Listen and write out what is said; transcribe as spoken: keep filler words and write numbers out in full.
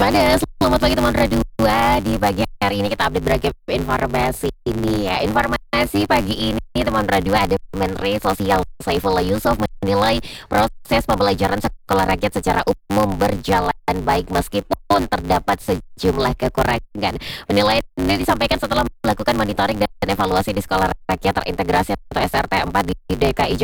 Waspada, selamat pagi teman dua. Di pagi hari ini kita update beragam informasi ini ya. Informasi pagi ini teman dua ada Menteri Sosial Saifullah Yusuf menilai proses pembelajaran sekolah rakyat secara umum berjalan baik meskipun terdapat sejumlah kekurangan. Penilaian ini disampaikan setelah melakukan monitoring dan evaluasi di sekolah rakyat terintegrasi atau S R T empat di D K I